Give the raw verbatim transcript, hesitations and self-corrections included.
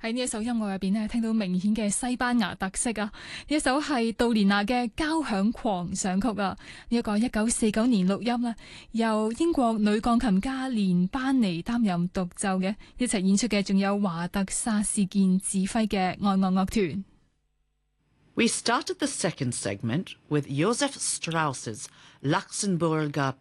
喺呢一首音樂入邊咧，聽到明顯嘅西班牙特色啊！呢一首係杜蓮娜嘅交響狂想曲啊！呢、這、一個一九四九年錄音啦，由英國女鋼琴家連班尼擔任獨奏嘅，一齊演出嘅仲有華特薩士健指揮嘅愛樂樂團。 We started the second segment with Josef Strauss's Luxemburger